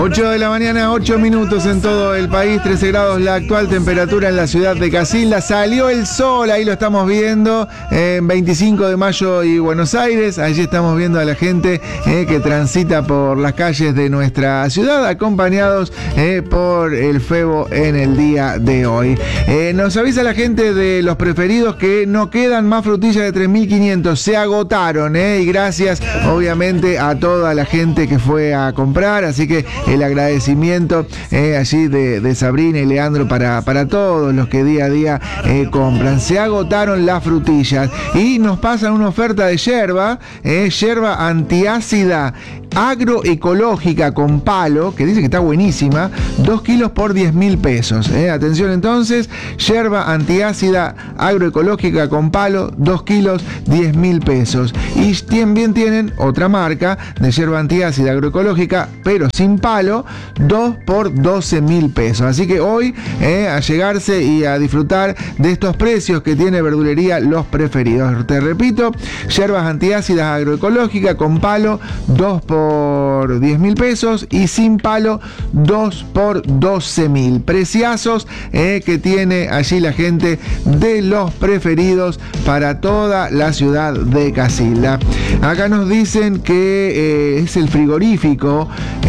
8 de la mañana, 8 minutos en todo el país, 13 grados la actual temperatura en la ciudad de Casilda. Salió el sol, ahí lo estamos viendo, en 25 de mayo y Buenos Aires. Allí estamos viendo a la gente que transita por las calles de nuestra ciudad, acompañados por el Febo en el día de hoy. Nos avisa la gente de los preferidos que no quedan más frutillas de 3.500, se agotaron, y gracias obviamente a toda la gente que fue a comprar, así que el agradecimiento allí de Sabrina y Leandro para todos los que día a día compran. Se agotaron las frutillas y nos pasan una oferta de yerba, yerba antiácida agroecológica con palo, que dice que está buenísima, 2 kilos por 10.000 pesos. Atención entonces, yerba antiácida agroecológica con palo, 2 kilos, 10.000 pesos. Y también tienen otra marca de yerba antiácida agroecológica, pero sin palo, 2 por 12.000 pesos. Así que hoy, a llegarse y a disfrutar de estos precios que tiene Verdulería Los Preferidos. Te repito, yerbas antiácidas agroecológica con palo, 2 por 10.000 pesos y sin palo 2 por 12.000. Preciazos que tiene allí la gente de Los Preferidos para toda la ciudad de Casilda. Acá nos dicen que es el frigorífico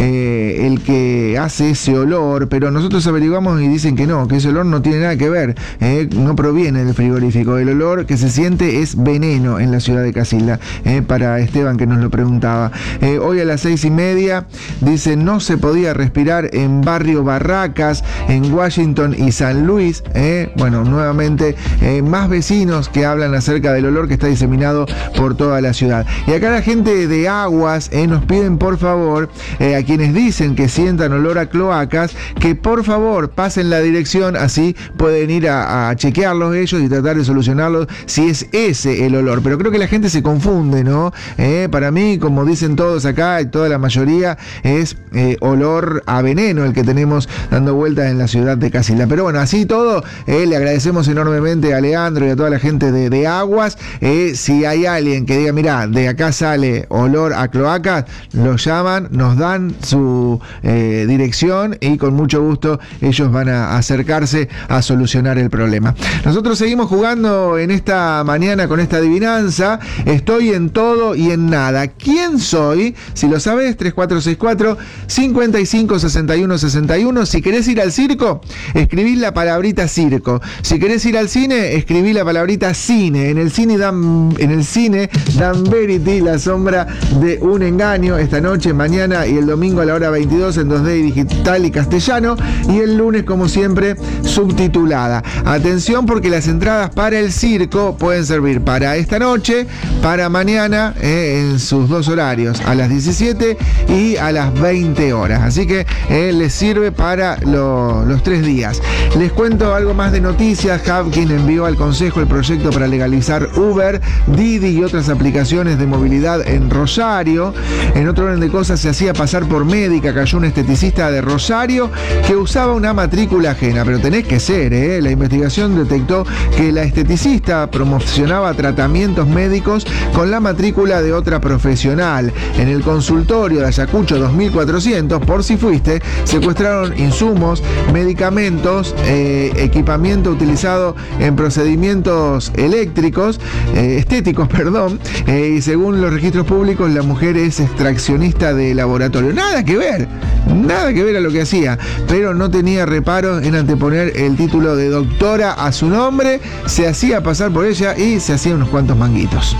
el que hace ese olor, pero nosotros averiguamos y dicen que no, que ese olor no tiene nada que ver, no proviene del frigorífico. El olor que se siente es veneno en la ciudad de Casilda, para Esteban que nos lo preguntaba. Hoy a las 6:30 dice no se podía respirar en barrio Barracas, en Washington y San Luis. Bueno, nuevamente más vecinos que hablan acerca del olor que está diseminado por toda la ciudad. Y acá la gente de Aguas nos piden por favor, a quienes dicen que sientan olor a cloacas, que por favor pasen la dirección, así pueden ir a chequearlos ellos y tratar de solucionarlo si es ese el olor. Pero creo que la gente se confunde, ¿no? Para mí, como dicen todos acá, y toda la mayoría, es olor a veneno el que tenemos dando vueltas en la ciudad de Casilda. Pero bueno, así todo, le agradecemos enormemente a Leandro y a toda la gente de Aguas. Si hay alguien que diga, mirá, de acá sale olor a cloacas, lo llaman, nos dan su dirección y con mucho gusto ellos van a acercarse a solucionar el problema. Nosotros seguimos jugando en esta mañana con esta adivinanza. Estoy en todo y en nada. ¿Quién soy? Si lo sabes, 3464-556161. Si querés ir al circo, escribí la palabrita circo. Si querés ir al cine, escribí la palabrita cine. En el cine Dan Verity, La sombra de un engaño, esta noche, mañana y el domingo a la hora 22 en 2D digital y castellano, y el lunes como siempre subtitulada. Atención, porque las entradas para el circo pueden servir para esta noche, para mañana, en sus dos horarios, a las 17 y a las 20 horas. Así que les sirve para los 3 días. Les cuento algo más de noticias. Hubkin envió al Consejo el proyecto para legalizar Uber, Didi y otras aplicaciones de movilidad en Rosario. En otro orden de cosas, se hacía pasar por médica. Cayó un esteticista de Rosario que usaba una matrícula ajena. Pero tenés que ser, la investigación detectó que la esteticista promocionaba tratamientos médicos con la matrícula de otra profesional. En el consultorio de Ayacucho 2400, por si fuiste, secuestraron insumos, medicamentos, equipamiento utilizado en procedimientos estéticos, y según los registros públicos, la mujer es extraccionista de laboratorio. Nada que ver a lo que hacía, pero no tenía reparos en anteponer el título de doctora a su nombre, se hacía pasar por ella y se hacía unos cuantos manguitos.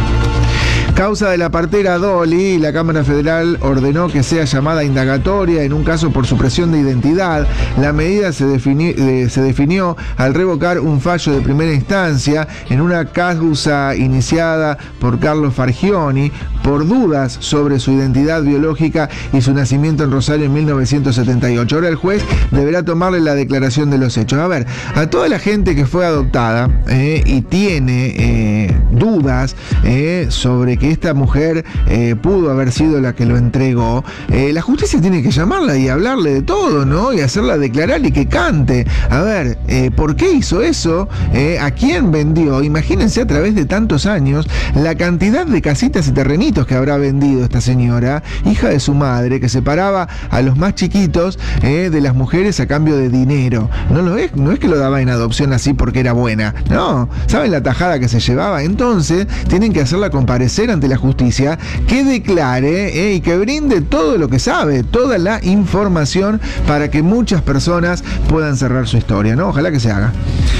Causa de la partera Dolly, la Cámara Federal ordenó que sea llamada indagatoria en un caso por supresión de identidad. La medida se definió al revocar un fallo de primera instancia en una causa iniciada por Carlos Fargioni por dudas sobre su identidad biológica y su nacimiento en Rosario en 1978. Ahora el juez deberá tomarle la declaración de los hechos. A ver, a toda la gente que fue adoptada y tiene dudas sobre que esta mujer pudo haber sido la que lo entregó, la justicia tiene que llamarla y hablarle de todo, ¿no? Y hacerla declarar y que cante. A ver, ¿por qué hizo eso? ¿A quién vendió? Imagínense, a través de tantos años, la cantidad de casitas y terrenitos chiquitos que habrá vendido esta señora, hija de su madre, que separaba a los más chiquitos de las mujeres a cambio de dinero. No es que lo daba en adopción así porque era buena. No, ¿saben la tajada que se llevaba? Entonces tienen que hacerla comparecer ante la justicia, que declare y que brinde todo lo que sabe, toda la información para que muchas personas puedan cerrar su historia, ¿no? Ojalá que se haga.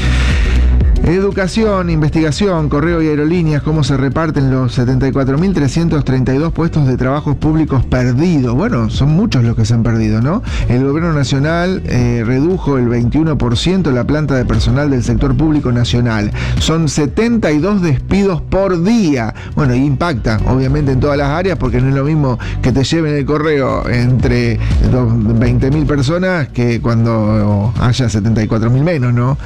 Educación, investigación, correo y aerolíneas, cómo se reparten los 74.332 puestos de trabajos públicos perdidos. Bueno, son muchos los que se han perdido, ¿no? El gobierno nacional redujo el 21% la planta de personal del sector público nacional. Son 72 despidos por día. Bueno, y impacta, obviamente, en todas las áreas, porque no es lo mismo que te lleven el correo entre 20.000 personas que cuando haya 74.000 menos, ¿no?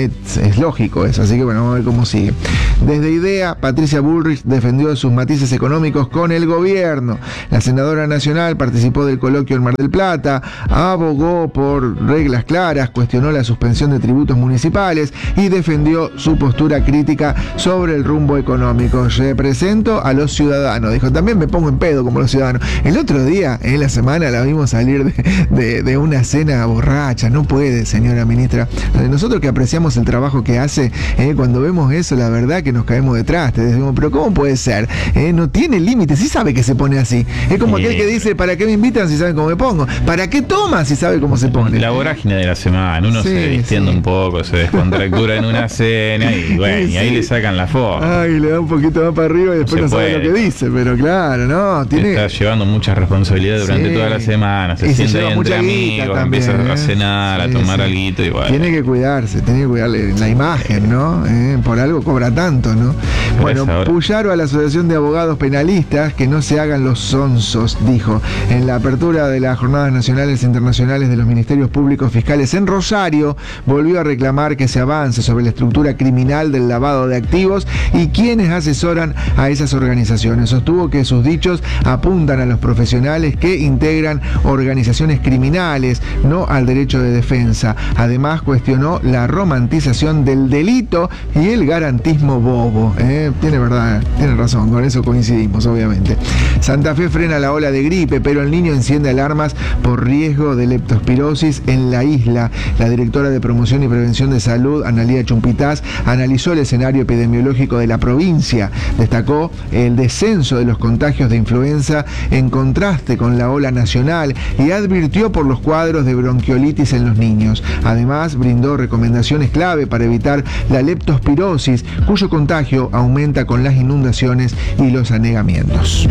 Es lógico eso. Así que bueno, vamos a ver cómo sigue. Desde IDEA, Patricia Bullrich defendió sus matices económicos con el gobierno. La senadora nacional participó del coloquio en Mar del Plata, abogó por reglas claras, cuestionó la suspensión de tributos municipales y defendió su postura crítica sobre el rumbo económico. Represento a los ciudadanos. Dijo, también me pongo en pedo como los ciudadanos. El otro día, en la semana, la vimos salir de una cena borracha. No puede, señora ministra. Nosotros que apreciamos el trabajo que hace, cuando vemos eso, la verdad que nos caemos detrás. Te decimos, pero ¿cómo puede ser? No tiene límites, sí sabe que se pone así. Es como aquel que dice, ¿para qué me invitan si saben cómo me pongo? ¿Para qué toma si sabe cómo se pone? La vorágine de la semana, uno se distiende un poco, se descontractura en una cena y bueno, y ahí le sacan la foto. Ay, le da un poquito más para arriba y después no sabe lo que dice, pero claro, no, tiene... Está llevando mucha responsabilidad durante toda la semana, se siente ahí entre amigos, también, empieza a cenar, a tomar alguito y bueno. Tiene que cuidarse, tiene que cuidarle la imagen, ¿no? Por algo cobra tanto, ¿no? Bueno, Puyaro a la Asociación de Abogados Penalistas que no se hagan los sonsos, dijo. En la apertura de las Jornadas Nacionales e Internacionales de los Ministerios Públicos Fiscales en Rosario, volvió a reclamar que se avance sobre la estructura criminal del lavado de activos y quienes asesoran a esas organizaciones. Sostuvo que sus dichos apuntan a los profesionales que integran organizaciones criminales, no al derecho de defensa. Además, cuestionó la romantización del delito y el garantismo bobo. Tiene verdad, tiene razón, con eso coincidimos, obviamente. Santa Fe frena la ola de gripe, pero el niño enciende alarmas por riesgo de leptospirosis en la isla. La directora de Promoción y Prevención de Salud, Analía Chumpitaz, analizó el escenario epidemiológico de la provincia. Destacó el descenso de los contagios de influenza en contraste con la ola nacional y advirtió por los cuadros de bronquiolitis en los niños. Además, brindó recomendaciones clave para evitar la leptospirosis, cuyo contagio aumenta con las inundaciones y los anegamientos.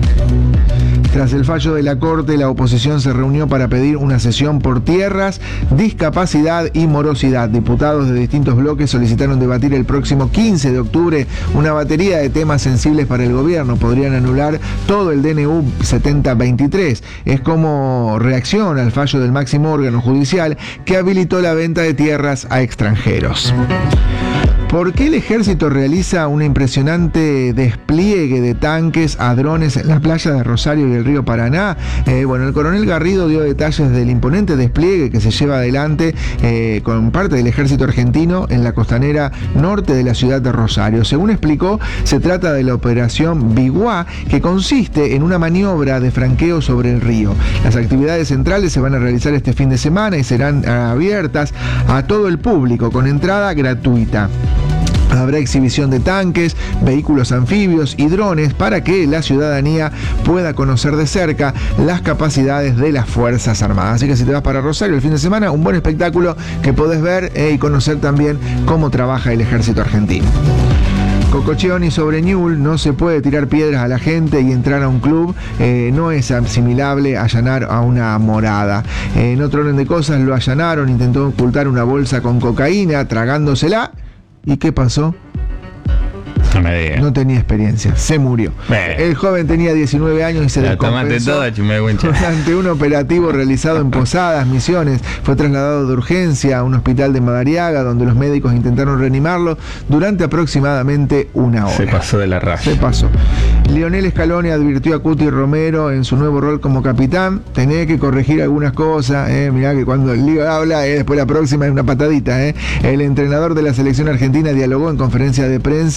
Tras el fallo de la Corte, la oposición se reunió para pedir una sesión por tierras, discapacidad y morosidad. Diputados de distintos bloques solicitaron debatir el próximo 15 de octubre una batería de temas sensibles para el gobierno. Podrían anular todo el DNU 7023. Es como reacción al fallo del máximo órgano judicial que habilitó la venta de tierras a extranjeros. ¿Por qué el ejército realiza un impresionante despliegue de tanques a drones en la playa de Rosario y el río Paraná? Bueno, el coronel Garrido dio detalles del imponente despliegue que se lleva adelante con parte del ejército argentino en la costanera norte de la ciudad de Rosario. Según explicó, se trata de la operación Biguá, que consiste en una maniobra de franqueo sobre el río. Las actividades centrales se van a realizar este fin de semana y serán abiertas a todo el público con entrada gratuita. Habrá exhibición de tanques, vehículos anfibios y drones para que la ciudadanía pueda conocer de cerca las capacidades de las Fuerzas Armadas. Así que si te vas para Rosario el fin de semana, un buen espectáculo que podés ver y conocer también cómo trabaja el ejército argentino. Cocochioni sobre Ñul, no se puede tirar piedras a la gente y entrar a un club, no es asimilable a allanar a una morada. En otro orden de cosas, lo allanaron, intentó ocultar una bolsa con cocaína, tragándosela. ¿Y qué pasó? No me digas. No tenía experiencia, se murió. El joven tenía 19 años y se descompensó durante un operativo realizado en Posadas, Misiones. Fue trasladado de urgencia a un hospital de Madariaga, donde los médicos intentaron reanimarlo durante aproximadamente una hora. Se pasó de la raza. Se pasó. Lionel Scaloni advirtió a Cuti Romero en su nuevo rol como capitán: tenés que corregir algunas cosas, mirá que cuando el lío habla, después la próxima es una patadita. El entrenador de la selección argentina dialogó en conferencia de prensa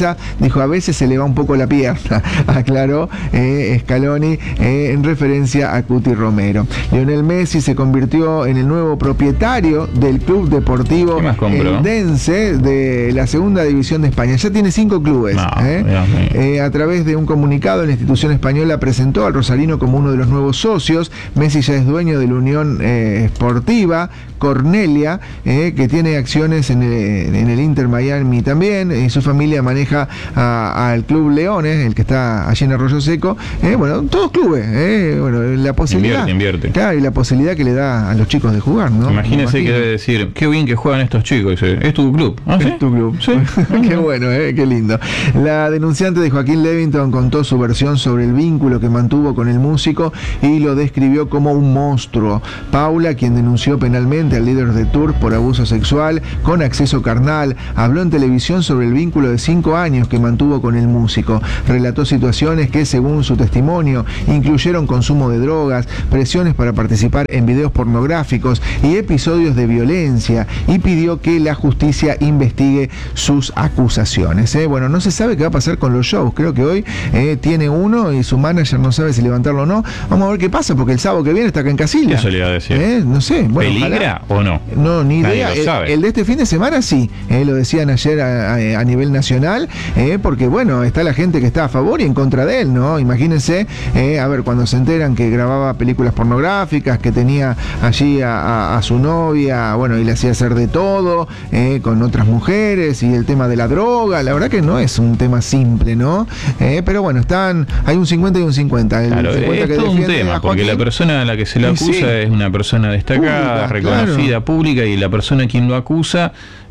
dijo, a veces se le va un poco la pierna, aclaró Scaloni en referencia a Cuti Romero. Lionel Messi se convirtió en el nuevo propietario del club deportivo Eldense de la segunda división de España. Ya tiene 5 clubes. A través de un comunicado, la institución española presentó al rosarino como uno de los nuevos socios. Messi ya es dueño de la Unión Esportiva Cornelia, que tiene acciones en el Inter Miami también, y su familia maneja al Club Leones, el que está allí en Arroyo Seco. Bueno, todos clubes, la posibilidad. Invierte. Claro, y la posibilidad que le da a los chicos de jugar, ¿no? Imagínese que debe decir, qué bien que juegan estos chicos. Es tu club. ¿Ah, sí? Es tu club. Sí. Qué bueno, qué lindo. La denunciante de Joaquín Levington contó su versión sobre el vínculo que mantuvo con el músico y lo describió como un monstruo. Paula, quien denunció penalmente al líder de Tours por abuso sexual con acceso carnal, habló en televisión sobre el vínculo de 5 años que mantuvo con el músico. Relató situaciones que, según su testimonio, incluyeron consumo de drogas, presiones para participar en videos pornográficos y episodios de violencia, y pidió que la justicia investigue sus acusaciones. Bueno, no se sabe qué va a pasar con los shows. Creo que hoy tiene uno y su manager no sabe si levantarlo o no. Vamos a ver qué pasa, porque el sábado que viene está acá en Casillas. Eso le iba a decir. No sé. Bueno, ¿peligra o no? No, ni nadie idea. Lo sabe. El de este fin de semana sí, lo decían ayer a nivel nacional, porque bueno, está la gente que está a favor y en contra de él, ¿no? Imagínense, a ver, cuando se enteran que grababa películas pornográficas, que tenía allí a su novia, bueno, y le hacía hacer de todo, con otras mujeres, y el tema de la droga, la verdad que no es un tema simple, ¿no? Pero bueno, hay un 50 y un 50. Claro, 50 es todo un tema, porque la persona a la que se le acusa es una persona destacada, pública, reconocida, pública, y la persona a quien lo acusa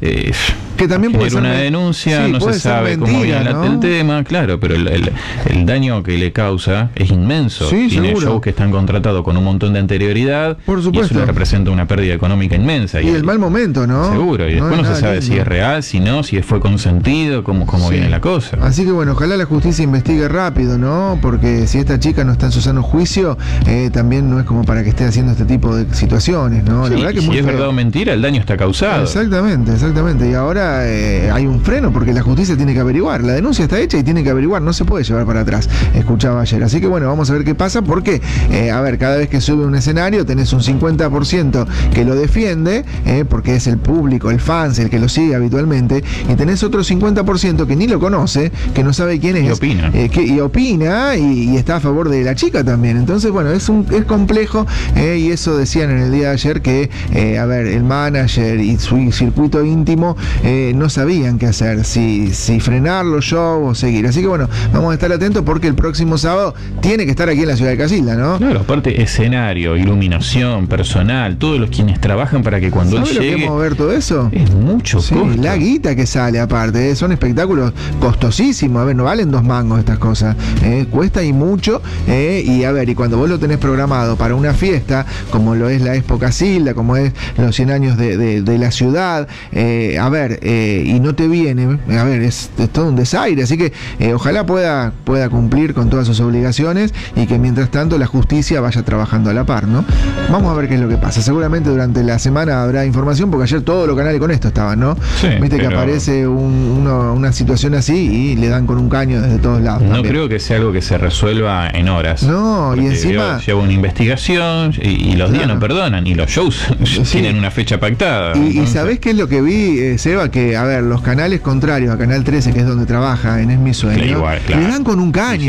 que también puede ser una denuncia, no se sabe mentira, cómo viene el tema, claro, pero el daño que le causa es inmenso. Tiene shows que están contratados con un montón de anterioridad, por supuesto, y eso le representa una pérdida económica inmensa. Y el mal momento, ¿no? Seguro, y después no se sabe si es real, si no, si fue consentido, cómo viene la cosa. Así que bueno, ojalá la justicia investigue rápido, ¿no? Porque si esta chica no está en su sano juicio, también no es como para que esté haciendo este tipo de situaciones, ¿no? La verdad que si es verdad o mentira, el daño está causado. Exactamente. Y ahora hay un freno porque la justicia tiene que averiguar. La denuncia está hecha y tiene que averiguar, no se puede llevar para atrás. Escuchaba ayer. Así que bueno, vamos a ver qué pasa, porque, a ver, cada vez que sube un escenario tenés un 50% que lo defiende, porque es el público, el fans, el que lo sigue habitualmente, y tenés otro 50% que ni lo conoce, que no sabe quién es. Y opina y está a favor de la chica también. Entonces, bueno, es complejo, y eso decían en el día de ayer que, a ver, el manager y su circuito íntimo no sabían qué hacer, si frenar los shows o seguir. Así que bueno, vamos a estar atentos, porque el próximo sábado tiene que estar aquí en la ciudad de Casilda, ¿no? Claro, aparte escenario, iluminación, personal, todos los quienes trabajan para que cuando él llegue... ¿Sabes lo que vamos a ver todo eso? Es mucho costo. La guita que sale aparte, son espectáculos costosísimos, a ver, no valen 2 mangos estas cosas, cuesta y mucho, y a ver, y cuando vos lo tenés programado para una fiesta, como lo es la Expo Casilda, como es los 100 años de la ciudad, a ver, y no te viene, a ver, es todo un desaire. Así que ojalá pueda cumplir con todas sus obligaciones, y que mientras tanto la justicia vaya trabajando a la par, ¿no? Vamos a ver qué es lo que pasa. Seguramente durante la semana habrá información, porque ayer todos los canales con esto estaban, ¿no? Sí, viste que aparece una situación así y le dan con un caño desde todos lados. No creo que sea algo que se resuelva en horas. No, y encima lleva una investigación y los días no perdonan, y los shows tienen una fecha pactada. Y ¿sabés qué es lo que vi, Seba? Que, a ver, los canales contrarios a Canal 13, que es donde trabaja en Es Mi Sueño, igual, claro, le dan con un caño.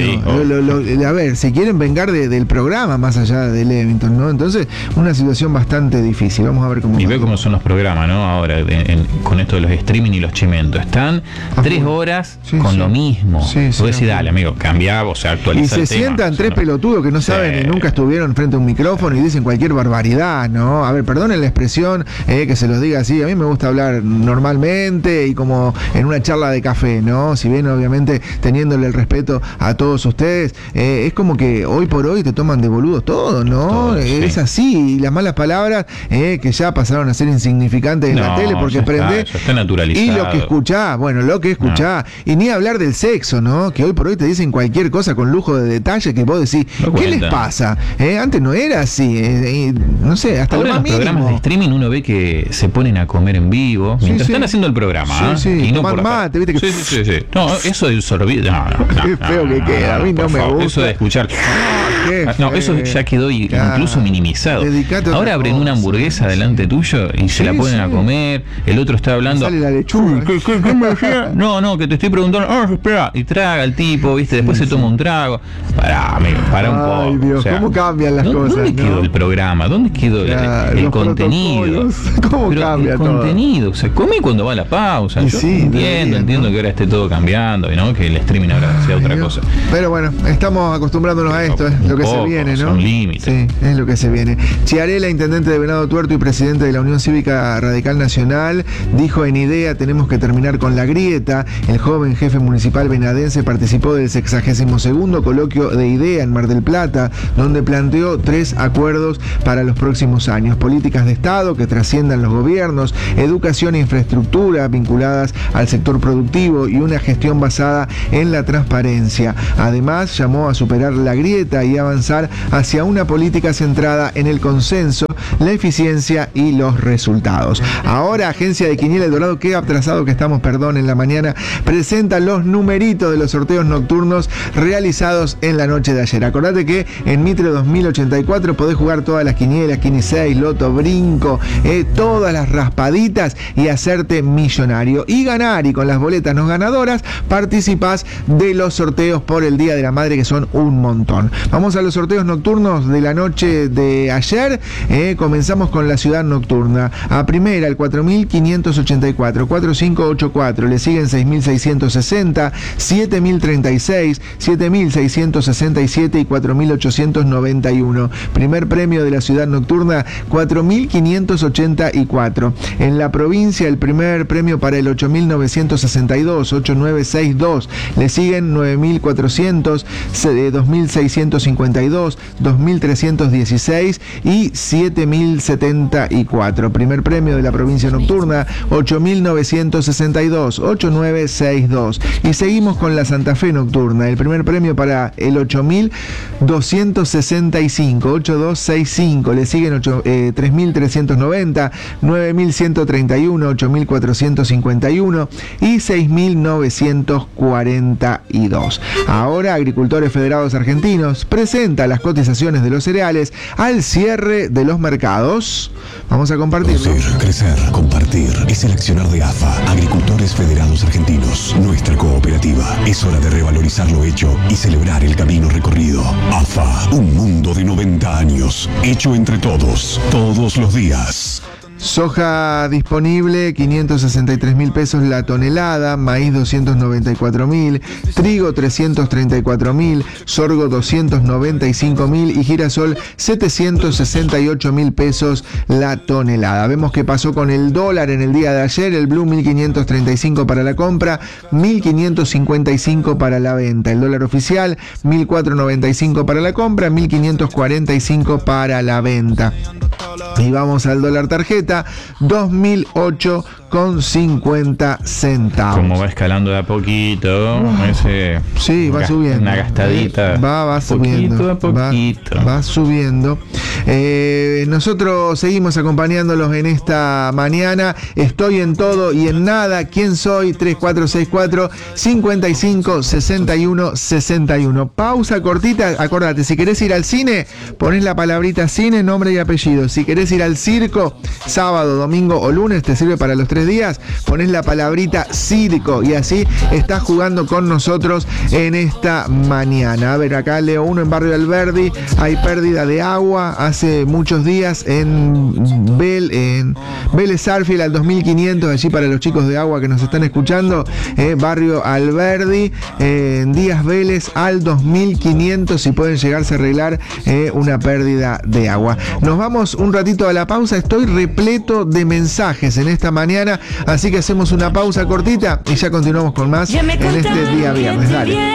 A ver, se quieren vengar del programa, más allá de Levington, ¿no? Entonces, una situación bastante difícil. Vamos a ver cómo... Y ve cómo son los programas, ¿no? Ahora, con esto de los streaming y los chimentos. Están 3 horas con lo mismo. Vos decís, dale, amigo, cambia, o sea, actualiza y se sientan 3 pelotudos que no saben y nunca estuvieron frente a un micrófono y dicen cualquier barbaridad, ¿no? A ver, perdonen la expresión, que se los diga así. A mí me gusta hablar normalmente y como en una charla de café, ¿no? Si bien, obviamente, teniéndole el respeto a todos ustedes, es como que hoy por hoy te toman de boludo todo, ¿no? Todo, es así. Y las malas palabras, que ya pasaron a ser insignificantes en la tele, porque prende. Está naturalizado. Y lo que escuchás, y ni hablar del sexo, ¿no? Que hoy por hoy te dicen cualquier cosa con lujo de detalle que vos decís, ¿qué les pasa? Antes no era así, no sé, hasta ahora lo más en los programas de streaming uno ve que se ponen a comer en vivo, mientras están haciendo viendo el programa. Sí, y no tomar mate, ¿viste? Que... Sí. No, eso de sorbito. Qué feo que queda. A mí no me gusta. Eso de escuchar. Eso ya quedó incluso minimizado. Ahora abren una hamburguesa delante tuyo y se la ponen a comer. El otro está hablando. Sale la lechuga. ¿Qué me decía? No, que te estoy preguntando. Espera. Y traga el tipo, ¿viste? Después se toma un trago. Pará, amigo, para un poco. Ay, Dios, ¿cómo cambian las cosas? ¿Dónde quedó el programa? ¿Dónde quedó el contenido? ¿Cómo cambia el todo? contenido, o sea, come cuando va la pausa. Yo entiendo que ahora esté todo cambiando, ¿no? Que el streaming ahora sea otra cosa. Pero bueno, estamos acostumbrándonos a esto, es lo que se viene, ¿no? Son límites. Sí, es lo que se viene. Chiarella, intendente de Venado Tuerto y presidente de la Unión Cívica Radical Nacional, dijo en IDEA: tenemos que terminar con la grieta. El joven jefe municipal venadense participó del 62º coloquio de IDEA en Mar del Plata, donde planteó 3 acuerdos para los próximos años: políticas de Estado que trasciendan los gobiernos, educación e infraestructura vinculadas al sector productivo y una gestión basada en la transparencia. Además, llamó a superar la grieta y avanzar hacia una política centrada en el consenso, la eficiencia y los resultados. Ahora, Agencia de Quiniela El Dorado, qué atrasado que estamos, perdón, en la mañana, presenta los numeritos de los sorteos nocturnos realizados en la noche de ayer. Acordate que en Mitre 2084 podés jugar todas las quinielas, Quini 6, Loto, Brinco, todas las raspaditas y hacerte millonario y ganar. Y con las boletas no ganadoras participás de los sorteos por el Día de la Madre, que son un montón. Vamos a los sorteos nocturnos de la noche de ayer. Comenzamos con la ciudad nocturna. A primera, el 4584, 4584. Le siguen 6660, 7036, 7667 y 4891. Primer premio de la ciudad nocturna, 4584. En la provincia, el primer premio para el 8962, 8962. Le siguen 9400, 2652, 2316 y 7074. Primer premio de la provincia nocturna, 8962, 8962. Y seguimos con la Santa Fe nocturna. El primer premio para el 8265, 8265. Le siguen 3390, 9131, 8451 y 6942. Ahora, Agricultores Federados Argentinos presenta las cotizaciones de los cereales al cierre de los mercados. Vamos a compartirlo. Conocer, crecer, compartir es el accionar de AFA, Agricultores Federados Argentinos, nuestra cooperativa. Es hora de revalorizar lo hecho y celebrar el camino recorrido. AFA, un mundo de 90 años, hecho entre todos, todos los días. Soja disponible, 563.000 pesos la tonelada, maíz 294.000, trigo 334.000, sorgo 295.000 y girasol 768.000 pesos la tonelada. Vemos qué pasó con el dólar en el día de ayer. El blue 1.535 para la compra, 1.555 para la venta. El dólar oficial 1.495 para la compra, 1.545 para la venta. Y vamos al dólar tarjeta, 2008,50 centavos. Como va escalando de a poquito, sí, va subiendo. Una gastadita. Va subiendo. Poquito a poquito. Va subiendo. Nosotros seguimos acompañándolos en esta mañana. Estoy en todo y en nada. ¿Quién soy? 3464-556161. Pausa cortita. Acordate, si querés ir al cine, ponés la palabrita cine, nombre y apellido. Si querés ir al circo, sábado, domingo o lunes, te sirve para los 3 días, ponés la palabrita circo y así estás jugando con nosotros en esta mañana. A ver, acá leo uno: en Barrio Alberdi hay pérdida de agua hace muchos días en Vélez Arfield al 2500, allí para los chicos de agua que nos están escuchando. Barrio Alberdi, en Díaz Vélez al 2500, si pueden llegarse a arreglar una pérdida de agua. Nos vamos un ratito a la pausa. Estoy repleto de mensajes en esta mañana, así que hacemos una pausa cortita y ya continuamos con más en este día viernes. Dale.